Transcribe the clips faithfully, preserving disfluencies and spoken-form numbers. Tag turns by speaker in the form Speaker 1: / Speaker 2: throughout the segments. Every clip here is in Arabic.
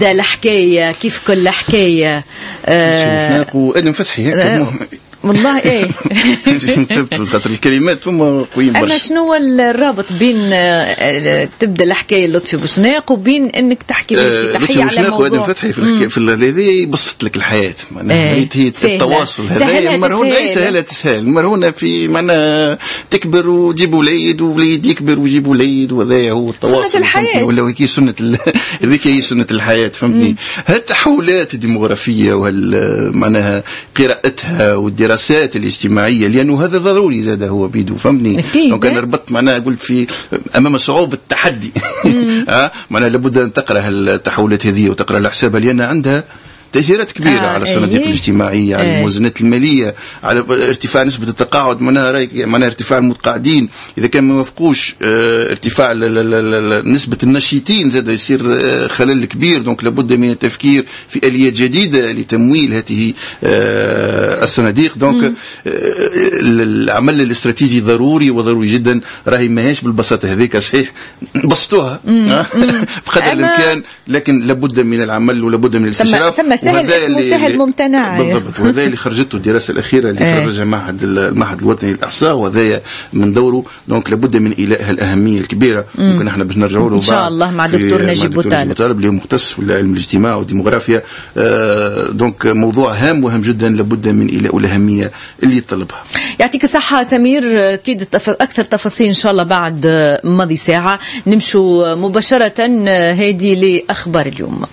Speaker 1: الحكاية كيف كل حكاية
Speaker 2: آه وادم فتحي هيك
Speaker 1: والله ايه
Speaker 2: مثبت خاطر الكلمات هما قويين برشا.
Speaker 1: انا شنو الرابط بين تبدا الحكايه لطفي بوشناق وبين انك تحكي
Speaker 2: لي تحيه على موضوع لطفي فتحي في الحكايه في هذه بسط لك الحياه معناها ريت هي التواصل هذا مرهونه ليس سهله تسهل مرهونه في معناها تكبر وتجيب وليد ووليد يكبر ويجيب وليد وهذا هو التواصل
Speaker 1: سنة الحياه
Speaker 2: ولا هيك سنه هذيك هي سنه الحياه فهمتني. هالتحولات الديموغرافيه وهال معناها قراءتها والدراسات الدراسات الاجتماعيه لانه هذا ضروري زاد هو بيدو فهمني. دونك انا ربطت معناها قلت في امام صعوبه التحدي ها معناها لابد ان تقرا التحولات هذه وتقرا لحسابها لان عندها تأثيرات كبيرة آه على الصناديق إيه؟ الاجتماعية على الموازنات المالية على ارتفاع نسبة التقاعد معناها معناها ارتفاع المتقاعدين إذا كان ما وافقوش اه ارتفاع نسبة النشيطين زاد يصير اه خلل كبير. دونك لابد من التفكير في آليات جديدة لتمويل هذه اه الصناديق. دونك اه العمل الاستراتيجي ضروري وضروري جدا راهي ماهيش بالبساطة هذيك صحيح بسطوها بقدر الإمكان لكن لابد من العمل ولابد من الاستشراف
Speaker 1: سهل اسمه سهل ممتنع
Speaker 2: بالضبط. وهذا اللي خرجته الدراسه الاخيره اللي خرجها معهد المعهد الوطني للاحصاء وهذا من دوره. دونك لابد من ايلاء هالاهميه الكبيره. ممكن احنا باش نرجعوا له
Speaker 1: ان شاء الله مع دكتور نجيب بوطالب
Speaker 2: اللي هو مختص في علم الاجتماع والديموغرافيا. آه دونك موضوع هام وهم جدا لابد من ايلاء الاهميه اللي يطلبها.
Speaker 1: يعطيك الصحه سمير. اكيد اكثر تفاصيل ان شاء الله بعد ماضي ساعه. نمشوا مباشره هادي لاخبار اليوم.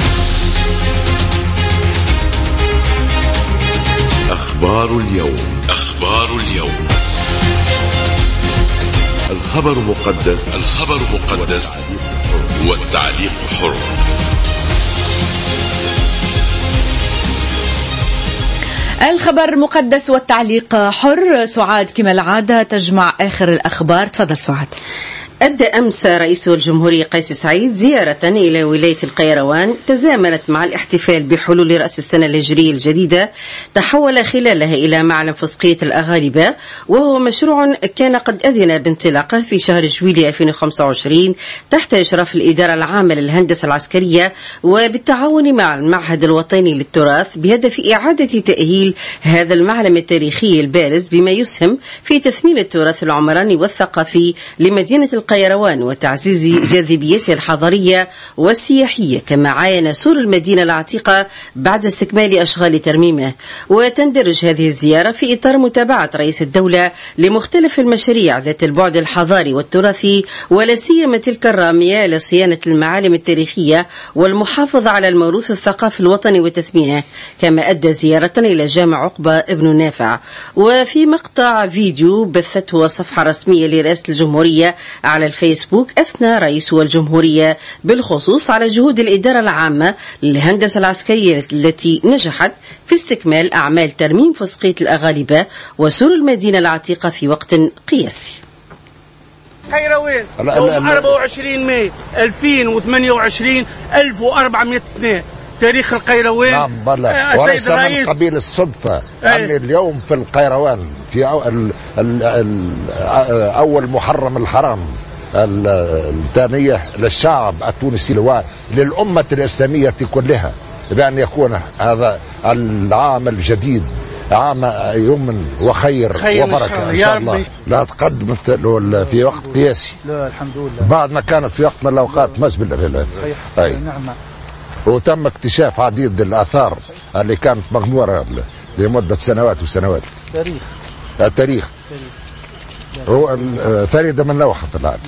Speaker 3: أخبار اليوم. أخبار اليوم. الخبر مقدس. الخبر مقدس والتعليق حر.
Speaker 1: الخبر مقدس والتعليق حر. سعاد كما العادة تجمع آخر الأخبار. تفضل سعاد.
Speaker 4: أدى أمس رئيس الجمهورية قيس سعيد زيارة إلى ولاية القيروان تزامنت مع الاحتفال بحلول رأس السنة الهجرية الجديدة تحول خلالها إلى معلم فسقية الأغالبة وهو مشروع كان قد أذن بانطلاقه في شهر جويلية ألفين وخمسة وعشرين تحت إشراف الإدارة العامة للهندسة العسكرية وبالتعاون مع المعهد الوطني للتراث بهدف إعادة تأهيل هذا المعلم التاريخي البارز بما يسهم في تثمين التراث العمراني والثقافي لمدينة القيروان وتعزيز جاذبيتها الحضارية والسياحية كما عاين سور المدينة العتيقة بعد استكمال أشغال ترميمه. وتندرج هذه الزيارة في إطار متابعة رئيس الدولة لمختلف المشاريع ذات البعد الحضاري والتراثي ولا سيما تلك الرامية لصيانة المعالم التاريخية والمحافظة على الموروث الثقافي الوطني وتثمينه. كما أدى زيارة إلى جامع عقبة ابن نافع. وفي مقطع فيديو بثته صفحة رسمية لرئاسة الجمهورية على الفيسبوك أثنى رئيس الجمهورية بالخصوص على جهود الإدارة العامة للهندسة العسكرية التي نجحت في استكمال أعمال ترميم فسقية الأغالبة وسور المدينة العتيقة في وقت قياسي.
Speaker 5: قيروان يوم أربعة وعشرين ماي ألفين وثمانية وعشرين ألف وأربعمائة سنة تاريخ القيروان.
Speaker 6: نعم بلى وليس من قبيل الصدفة أني اليوم في القيروان في أول محرم الحرام الثانية للشعب التونسي وللأمة الإسلامية كلها بأن يكون هذا العام الجديد عام يوم وخير وبركة إن شاء الله. لا تقدمت في وقت قياسي.
Speaker 7: لا الحمد لله.
Speaker 6: بعد ما كانت في وقت من الأوقات مزبلة. أي نعم. وتم اكتشاف عديد الآثار اللي كانت مغمورة لمدة سنوات وسنوات.
Speaker 7: تاريخ.
Speaker 6: التاريخ. هو فريدة من نوعها في العالم.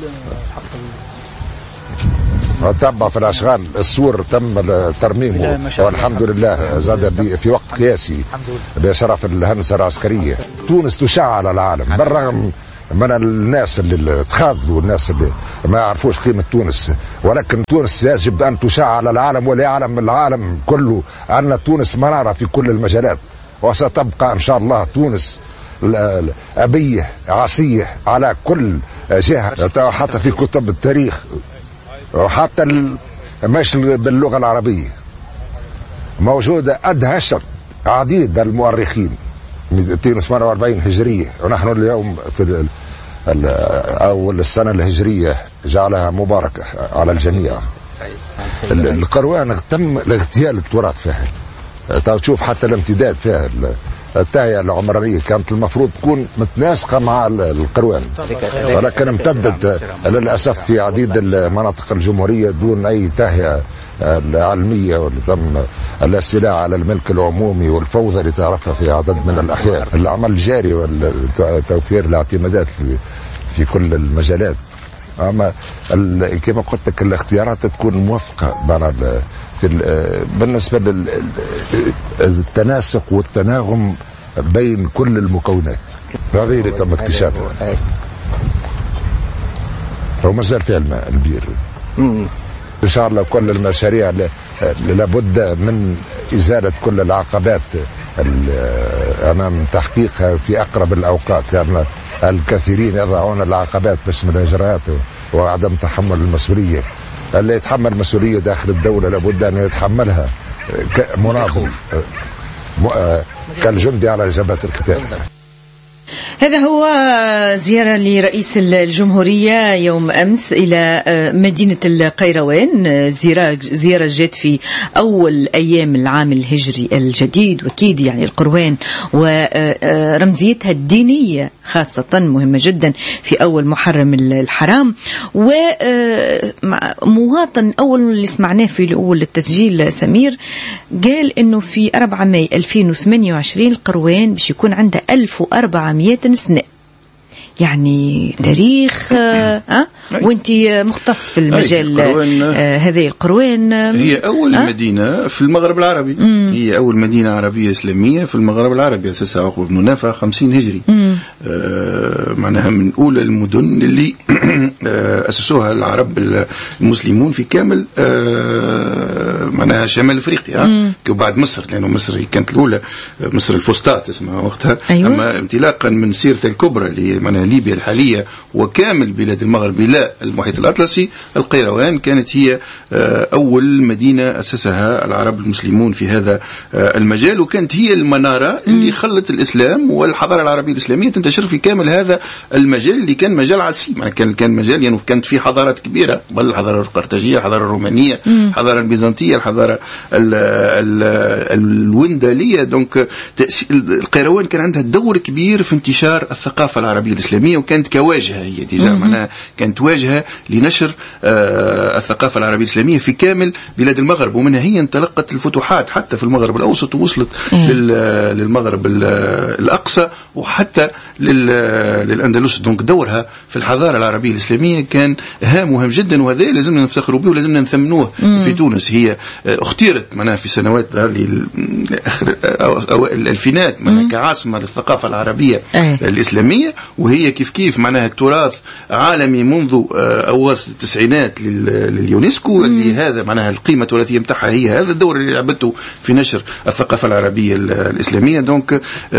Speaker 6: تبع في الأشغال السور تم ترميمه والحمد لله زاد في وقت قياسي بشرف الهندسة العسكرية. تونس تشع على العالم بالرغم من الناس اللي تخاذلوا والناس اللي ما يعرفوش قيمة تونس ولكن تونس يجب أن تشع على العالم وليعلم العالم كله أن تونس منارة في كل المجالات وستبقى إن شاء الله تونس أبية عصية على كل جهة حتى في كتب التاريخ وحتى مش باللغة العربية موجودة أدهشت عديد المؤرخين مئتين وثمانية وأربعين هجرية ونحن اليوم في أول السنة الهجرية جعلها مباركة على الجميع القروان تم اغتيال التراث فيها. تشوف حتى الامتداد فيها التهيئة العمرانية كانت المفروض تكون متناسقة مع القروان، ولكن امتدت للأسف في عديد المناطق الجمهورية دون أي تهيئة العلمية، واللي تم الاستيلاء على الملك العمومي والفوضى اللي تعرفها في عدد من الأحيان. العمل الجاري والتوفير الاعتمادات في كل المجالات، أما كما قلت لك الاختيارات تكون موفقة بالنسبة للتناسق والتناغم بين كل المكونات. هذه اللي تم اكتشافها. هو ما زال فيها الماء البير. إن شاء الله كل المشاريع لابد من إزالة كل العقبات أمام تحقيقها في أقرب الأوقات، لأن يعني الكثيرين يضعون العقبات باسم الإجراءات وعدم تحمل المسؤولية. اللي يتحمل مسؤولية داخل الدولة لابد أن يتحملها كمناضل كالجندي على جبهة القتال.
Speaker 1: هذا هو زيارة لرئيس الجمهورية يوم أمس إلى مدينة القيروان، زيارة زيارة جت في أول أيام العام الهجري الجديد، وأكيد يعني القروان ورمزيتها الدينية خاصة مهمة جدا في أول محرم الحرام. ومواطن أول اللي سمعناه في أول التسجيل سمير قال إنه في أربعة ماي ألفين وثمانية وعشرين القروان باش يكون عندها ألف وأربعمائة سنة، يعني تاريخ. أه؟ وانت مختص في المجال آه هذه القروان.
Speaker 2: هي أول أه؟ مدينة في المغرب العربي. مم. هي أول مدينة عربية إسلامية في المغرب العربي، أسسها عقبة بن نافع خمسين هجري. آه معناها من أولى المدن اللي آه أسسوها العرب المسلمون في كامل آه معناها شمال أفريقيا، وبعد مصر، لأنه مصر كانت الأولى، مصر الفسطاط اسمها وقتها. أيوة. أما انطلاقا من سيرة الكبرى اللي معناها ليبيا الحالية وكامل بلاد المغرب إلى المحيط الأطلسي، القيروان كانت هي أول مدينة أسسها العرب المسلمون في هذا المجال، وكانت هي المنارة اللي خلت الإسلام والحضارة العربية الإسلامية تنتشر في كامل هذا المجال اللي كان مجال عسيم. يعني كان كان مجال يعني كانت فيه حضارات كبيرة، بل الحضارة القرطاجية، الحضارة الرومانية، الحضارة البيزنطية، الحضارة ال ال الوندالية. دونك القيروان كان عندها دور كبير في انتشار الثقافة العربية الإسلامية، وكانت كواجهة هي ديجا معناها كانت واجهة لنشر آه الثقافة العربية الإسلامية في كامل بلاد المغرب، ومنها هي انطلقت الفتوحات حتى في المغرب الأوسط، ووصلت للمغرب الأقصى وحتى للأندلس. دونك دورها في الحضارة العربية الإسلامية كان هام وهم جدا، وهذا لازمنا نفتخروا به ولازمنا نثمنوه. في تونس هي اختيرت معناها في سنوات آخر أوائل الألفينات معناها كعاصمة للثقافة العربية الإسلامية، وهي كيف كيف معناها تراث عالمي منذ أواسط التسعينات لليونسكو، اللي هذا معناها القيمة التراثية متاعها هي هذا الدور اللي لعبته في نشر الثقافة العربية الإسلامية. دونك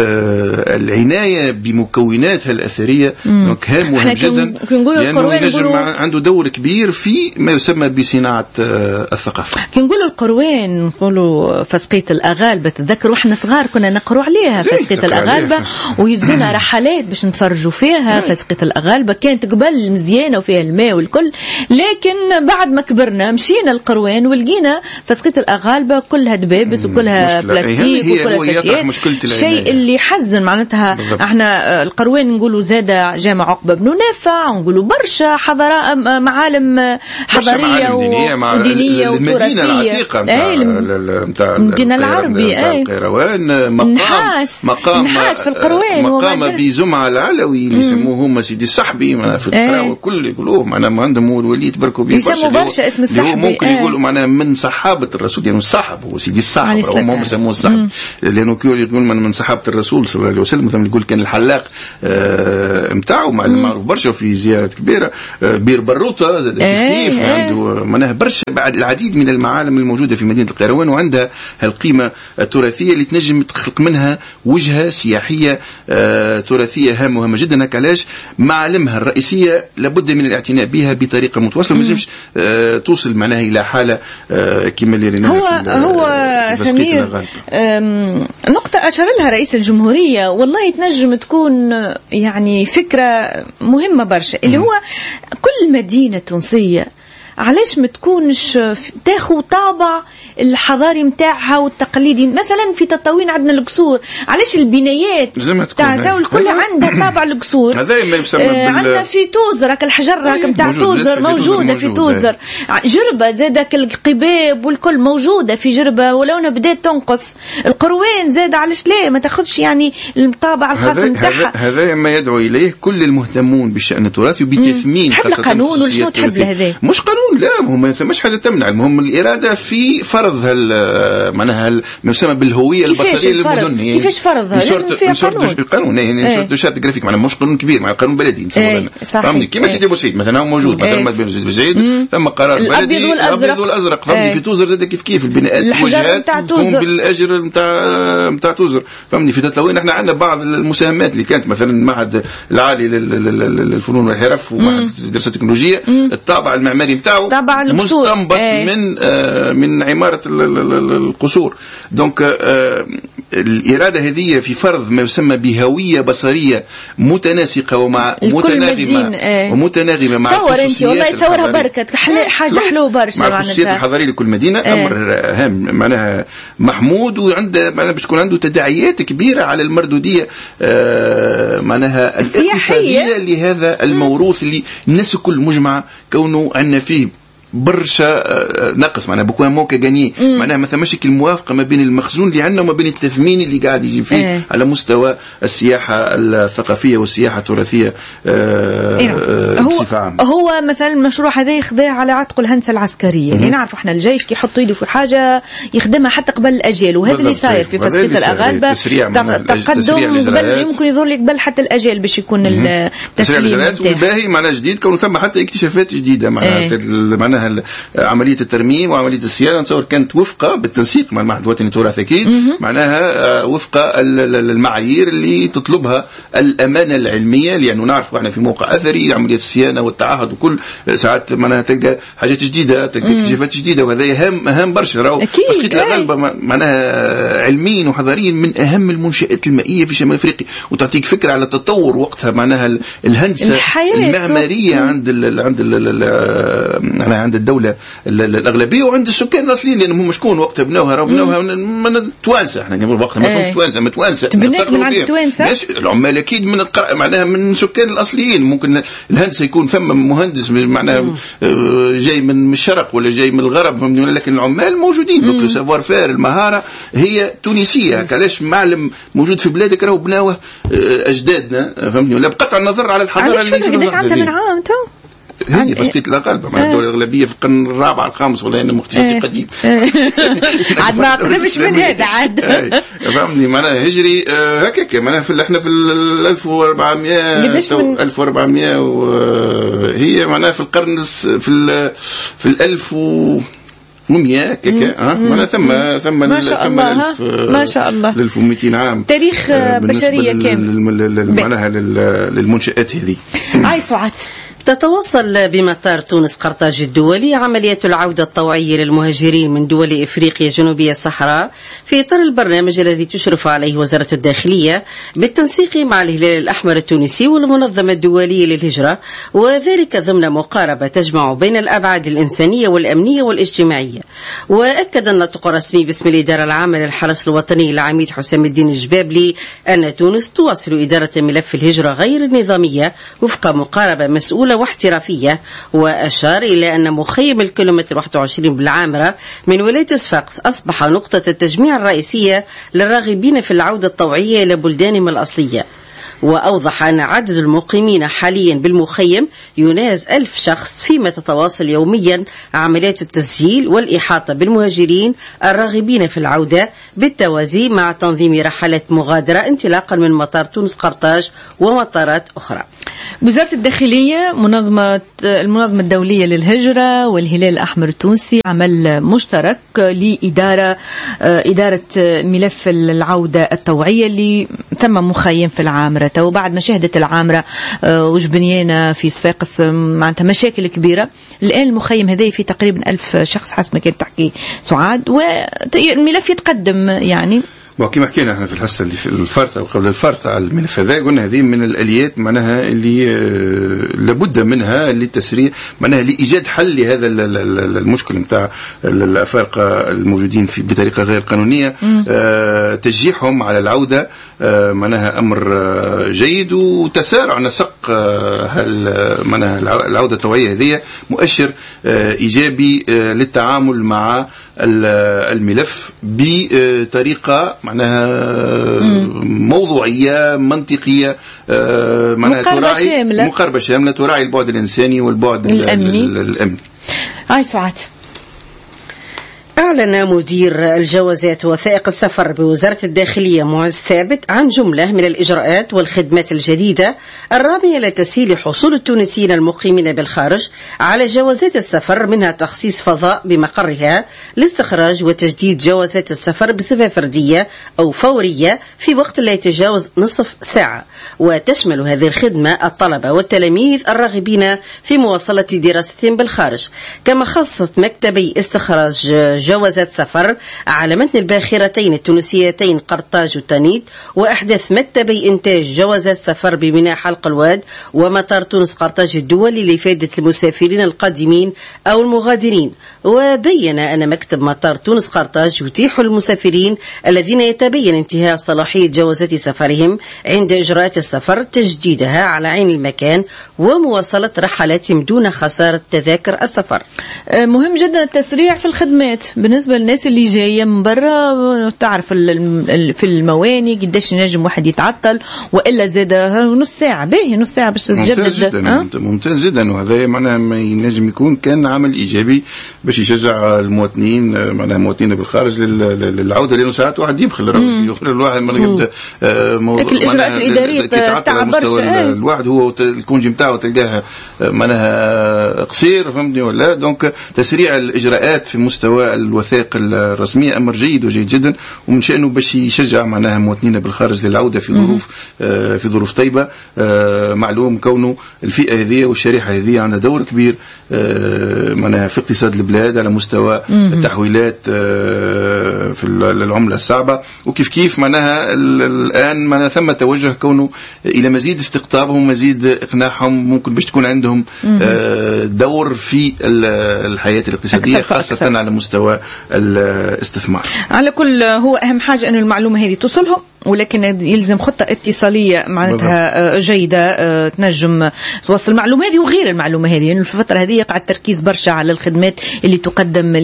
Speaker 2: العناية بمكوناتها الأثرية دونك هام وهم جدا، لأنه ينجم عنده دور كبير في ما يسمى بصناعة الثقافة.
Speaker 1: كي نقولوا القروان نقولوا فسقية الأغالبة، تذكر واحنا صغار كنا نقروا عليها فسقية الأغالبة ويزونا رحلات باش نتفرجوا فيها. فسقية الأغالبة كانت قبل مزيانة وفيها الماء والكل، لكن بعد ما كبرنا مشينا القروان ولقينا فسقية الأغالبة كلها دبابس وكلها بلاستيك وكلها ساشيات، شيء اللي حزن معناتها. بالضبط. احنا القروان نقولوا زادة جامع عقبة بن نافع، ونقولوا برشا حضارة معالم حضارية ودينية
Speaker 2: المدينة العتيقة
Speaker 1: نتاع المدينة العربية
Speaker 2: القيروان، مقام
Speaker 1: نحاس
Speaker 2: مقام
Speaker 1: نحاس في القروان،
Speaker 2: مقام بزمعة العلوي اللي يسموه هم سيدي الصحبي في القراوة كل يقولوه معناها عندهم وليد بركوا بيه
Speaker 1: يسموا برشا اسم الصحبي،
Speaker 2: ممكن يقولوا معناها من صحابة الرسول، يعني الصحب هو سيدي الصحب، هم يسموه الصحب لأنه كيقول يقول من صحابة الرسول صلى الله عليه وسلم. مثلا يقول كان الحلاق متاعه معروف برشا في زيارة كبيرة، بير بروطة زاد كيف عنده معناها برشا بعد العديد من المعالم الموجودة في مدينة القيروان، وعندها القيمة التراثية اللي تنجم تخلق منها وجهة سياحية تراثية هامة وهامة جدا. علاش معالمها الرئيسية لابد من الاعتناء بها بطريقة متواصلة، ما تنجمش توصل معناها إلى حالة كما اللي
Speaker 1: هو هو سمير. نقطة أشار لها رئيس الجمهورية والله تنجم تكون يعني فكرة مهمة برشا، اللي هو كل مدينة تونسية علاش ما تكونش تاخذ طابع الحضاري متاعها والتقليدي؟ مثلا في تطاوين عندنا القصور، علاش البنايات تاع تاول كلها عندها طابع القصور؟
Speaker 2: هذا ما يسمى
Speaker 1: آه عندنا في توزر هاك الحجر هاك نتاع توزر موجوده في توزر، جربه زادك القباب والكل موجوده في جربه ولونها بدات تنقص. القروان زاد علاش لا ما تاخذش يعني الطابع الخاص نتاعها؟
Speaker 2: هذا ما يدعو اليه كل المهتمون بالشان التراثي وبتثمين
Speaker 1: تحب القانون ولا شنو تحب هذا؟
Speaker 2: مش قانون، لا هو ما فماش حاجه تمنع، المهم الاراده في فرض هال معناها ما يسمى بالهويه البصريه للمدن.
Speaker 1: كيفاش فرضها؟ لازم فيها قانون.
Speaker 2: قانون يعني شرط شرط جرافيك معناها مش قانون كبير، مع قانون بلدي
Speaker 1: ايه
Speaker 2: فهمني كيما سيدي بوسعيد مثلا هو موجود مثلا ما بين سيدي بوسعيد ثم قرار بلدي الابيض والازرق فهمني. في توزر زاد كيف كيف البناءات
Speaker 1: الوجهات تكون
Speaker 2: بالاجر نتاع نتاع توزر فهمني. في تطاوين احنا عندنا بعض المساهمات اللي كانت مثلا المعهد العالي للفنون والحرف ومعهد الدراسات التكنولوجيه الطابع المعماري نتاعو مستنبط من آه من عماره القصور. دونك آه الاراده هذه في فرض ما يسمى بهويه بصريه متناسقه ومع متناغمه آه. ومتناغمه مع
Speaker 1: تصور انت والله تصورها بركه حاجه حلوه برشا
Speaker 2: مع الخصوصيات الحضاريه لكل مدينه آه. امر هام معناها محمود وعنده معناها باش تكون عنده تداعيات كبيره على المردوديه آه معناها الاقتصاديه لهذا الموروث اللي الناس الكل مجمعه كونه عندنا فيه برشا نقص معناها بكون موكا غاني معناها ما ثماش الموافقه ما بين المخزون اللي عندنا وما بين التثمين اللي قاعد يجي فيه اه. على مستوى السياحه الثقافيه والسياحه التراثيه اه
Speaker 1: بصفه عامه. هو مثلا المشروع هذا يخضع على عاتق الهندسه العسكريه اللي نعرف احنا الجيش كي يحط يده في حاجه يخدمها حتى قبل الاجال، وهذا اللي صاير في فسقة الاغالبه تقدم قبل يمكن يظهر لك قبل حتى الاجال باش يكون التسليم
Speaker 2: والباهي معناها جديد كون ثم حتى اكتشافات جديده معناها معناها عملية الترميم وعملية الصيانة نتصور كانت وفقة بالتنسيق مع المعهد الوطني للتراث أكيد معناها وفق المعايير اللي تطلبها الأمانة العلمية، لأنه نعرف احنا في موقع أثري عملية الصيانة والتعهد وكل ساعات معناها تلقى حاجات جديدة تلقى اكتشافات جديدة، وهذا أهم أهم برشا. راهو فسقة الأغالبة معناها علميا وحضاريا من أهم المنشآت المائية في شمال أفريقيا، وتعطيك فكرة على التطور وقتها معناها الهندسة المعمارية عند ال عند ال عند الدولة الأغلبية وعند السكان الأصليين، لأنهم هم شكون وقتها بنوها راهو بنوها من التوانسة. احنا قبل وقتها ما فهمش توانسة من توانسة
Speaker 1: تبنيت من عند التوانسة
Speaker 2: العمال أكيد من القر... معناها من السكان الأصليين. ممكن الهندسة يكون ثم مهندس معناها جاي من الشرق ولا جاي من الغرب فهمني، لكن العمال موجودين. دونك لو سافوار فير المهارة هي تونسية. علاش معلم موجود في بلادك راهو بناوه أجدادنا فهمني، ولا بقطع النظر على الحضارة
Speaker 1: اللي قداش عندها من عام تو
Speaker 2: هي فسقة الأغالبة مع الدولة الأغلبية في القرن الرابع الخامس ولا أنا مختص قديم
Speaker 1: عاد ما قدمش من هذا عاد
Speaker 2: فهمني معناها هجري هكاك معناها في احنا في ال ألف وأربعمائة ألف وأربعمائة وهي معناها في القرن في ال في الألف ومئة كيكا ها معناها ثم ثم
Speaker 1: ما شاء الله ما شاء الله
Speaker 2: ألف ومئتين عام
Speaker 1: تاريخ بشرية كامل
Speaker 2: معناها للمنشآت هذه.
Speaker 1: عاي سعاد.
Speaker 4: تتواصل بمطار تونس قرطاج الدولي عمليات العودة الطوعية للمهاجرين من دول إفريقيا جنوبية الصحراء في إطار البرنامج الذي تشرف عليه وزارة الداخلية بالتنسيق مع الهلال الأحمر التونسي والمنظمة الدولية للهجرة، وذلك ضمن مقاربة تجمع بين الأبعاد الإنسانية والأمنية والاجتماعية. وأكد الناطق الرسمي باسم الإدارة العامة للحرس الوطني العميد حسام الدين الجبابلي أن تونس تواصل إدارة ملف الهجرة غير النظامية وفق مقاربة مسؤولة واحترافية. وأشار إلى أن مخيم الكيلومتر واحد وعشرين بالعامرة من ولاية صفاقس أصبح نقطة التجميع الرئيسية للراغبين في العودة الطوعية إلى بلدانهم الأصلية. وأوضح أن عدد المقيمين حاليا بالمخيم يناهز ألف شخص، فيما تتواصل يوميا عمليات التسجيل والإحاطة بالمهاجرين الراغبين في العودة بالتوازي مع تنظيم رحلات مغادرة انطلاقا من مطار تونس قرطاج ومطارات أخرى.
Speaker 1: وزارة الداخلية منظمة المنظمة الدولية للهجرة والهلال الأحمر التونسي عمل مشترك لإدارة إدارة ملف العودة الطوعية اللي ثم مخيم في العامرة. وبعد ما شهدت العامرة وجبنيانا في صفاقس معناتها مشاكل كبيرة، الآن المخيم هذا في تقريبا ألف شخص حسب ما كانت تحكي سعاد، والملف يتقدم يعني
Speaker 2: كما حكينا احنا في الحصه اللي في الفرطه وقبل الفرطه على الملف هذا، قلنا هذه من الاليات معناها اللي لابد منها للتسريع، معناها لايجاد حل لهذا المشكل نتاع الافارقه الموجودين في بطريقه غير قانونيه. آه تشجيعهم على العوده آه معناها امر آه جيد، وتسارع نسق آه معناها العوده الطوعيه هذه مؤشر آه ايجابي آه للتعامل مع الملف بطريقه معناها موضوعيه منطقيه، معناها تراعي مقاربه شامله تراعي البعد الانساني والبعد الامني. الامني.
Speaker 1: هاي سعاد.
Speaker 4: أعلن مدير الجوازات ووثائق السفر بوزارة الداخلية معز ثابت عن جملة من الإجراءات والخدمات الجديدة الرامية لتسهيل حصول التونسيين المقيمين بالخارج على جوازات السفر، منها تخصيص فضاء بمقرها لاستخراج وتجديد جوازات السفر بصفة فردية أو فورية في وقت لا يتجاوز نصف ساعة. وتشمل هذه الخدمة الطلبة والتلاميذ الراغبين في مواصلة دراستهم بالخارج، كما خصصت مكتبي استخراج جوازات سفر على متن الباخرتين التونسيتين قرطاج وتانيت، وأحدث مكتبي إنتاج جوازات سفر بميناء حلق الواد ومطار تونس قرطاج الدولي لفائدة المسافرين القادمين أو المغادرين. وبين أن مكتب مطار تونس قرطاج يتيح للمسافرين الذين يتبين انتهاء صلاحية جوازات سفرهم عند إجراءات السفر تجديدها على عين المكان ومواصلة رحلاتهم دون خسارة تذاكر السفر.
Speaker 1: مهم جدا التسريع في الخدمات بالنسبة للناس اللي جاية من برا. تعرف في المواني قديش ينجم واحد يتعطل، وإلا زاد نص ساعة باهي نص ساعة باش تجدد.
Speaker 2: ممتاز جدا. أه؟ ممتاز جدا، وهذا معناها ما ينجم يكون كان عمل إيجابي باش يشجع المواطنين معناها المواطنين بالخارج للعودة، لأنه ساعات واحد يبخل يخرج الواحد مرة يبدأ موضوع
Speaker 1: الإجراءات الإدارية تعبرش
Speaker 2: الواحد هو الكونجي نتاعو تلقاها معناها قصير، فهمتني ولا؟ دونك تسريع الإجراءات في مستوى الوثائق الرسمية أمر جيد وجيد جدا، ومن شأنه باش يشجع معناها مواطنينا بالخارج للعودة في ظروف آه في ظروف طيبة. آه معلوم كونه الفئة هذه والشريحة هذه عندها دور كبير آه معناها في اقتصاد البلاد على مستوى التحويلات آه في العملة الصعبة، وكيف كيف معناها الآن معناها ثم توجه كونه إلى مزيد استقطابهم ومزيد إقناعهم، ممكن باش تكون عندهم آه دور في الحياة الاقتصادية خاصة على مستوى الاستثمار.
Speaker 1: على كل هو أهم حاجة أن المعلومة هذه توصلهم، ولكن يلزم خطة اتصالية معناتها جيدة تنجم توصل المعلومة هذه وغير المعلومة هذه، لأنه في الفترة هذه يقع التركيز برشا على الخدمات اللي تقدم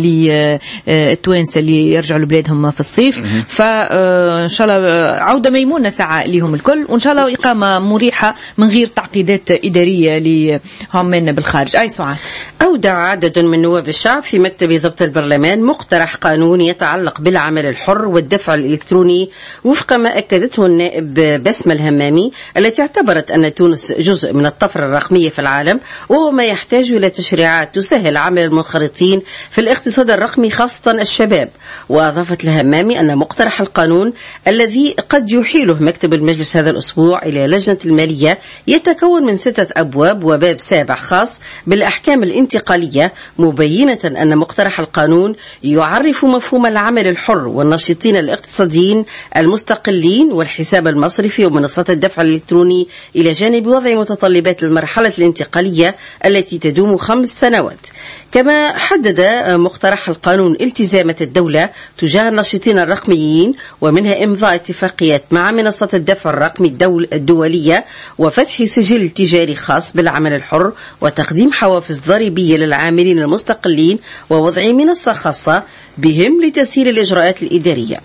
Speaker 1: للتوانسة اللي يرجعوا لبلادهم في الصيف. فإن شاء الله عودة ميمونة ساعة لهم الكل، وإن شاء الله إقامة مريحة من غير تعقيدات إدارية لهم بالخارج. أي سعاد.
Speaker 4: أودع عدد من نواب الشعب في مكتب ضبط البرلمان مقترح قانون يتعلق بالعمل الحر والدفع الإلكتروني، وفق ما أكدته النائب بسمة الهمامي التي اعتبرت أن تونس جزء من الطفرة الرقمية في العالم، وهو ما يحتاج إلى تشريعات تسهل عمل المنخرطين في الاقتصاد الرقمي خاصة الشباب. وأضافت الهمامي أن مقترح القانون الذي قد يحيله مكتب المجلس هذا الأسبوع إلى لجنة المالية يتكون من ستة أبواب وباب سابع خاص بالأحكام الانتقالية، مبينة أن مقترح القانون يعرف مفهوم العمل الحر والنشيطين الاقتصاديين المستقلين والحساب المصرفي ومنصات الدفع الإلكتروني، إلى جانب وضع متطلبات المرحلة الانتقالية التي تدوم خمس سنوات. كما حدد مقترح القانون التزامات الدولة تجاه الناشطين الرقميين، ومنها إمضاء اتفاقيات مع منصات الدفع الرقمي الدول الدولية وفتح سجل تجاري خاص بالعمل الحر وتقديم حوافز ضريبية للعاملين المستقلين ووضع منصة خاصة بهم لتسهيل الإجراءات الإدارية.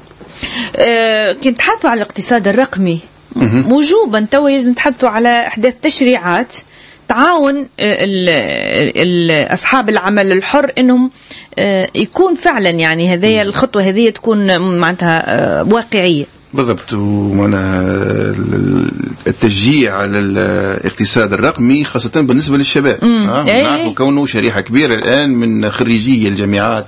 Speaker 1: أه كنت حاطوا على الاقتصاد الرقمي وجوبا تو لازم تحطوا على إحداث تشريعات تعاون ال ال أصحاب العمل الحر إنهم يكون فعلا يعني هذه الخطوة هذه تكون معناتها واقعية.
Speaker 2: بالضبط، ومعناها التشجيع على الاقتصاد الرقمي خاصة بالنسبة للشباب. نعرف كونه شريحة كبيرة الآن من خريجي الجامعات